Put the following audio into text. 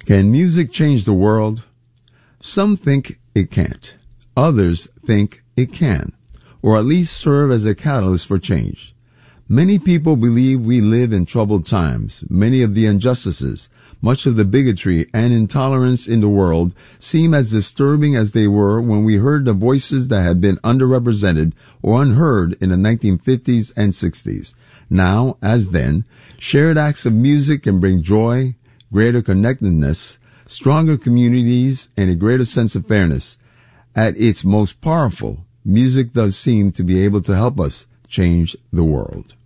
Can music change the world? Some think it can't. Others think it can, or at least serve as a catalyst for change. Many people believe we live in troubled times. Many of the injustices, much of the bigotry and intolerance in the world seem as disturbing as they were when we heard the voices that had been underrepresented or unheard in the 1950s and 60s. Now, as then, shared acts of music can bring joy, greater connectedness, stronger communities, and a greater sense of fairness. At its most powerful, music does seem to be able to help us change the world.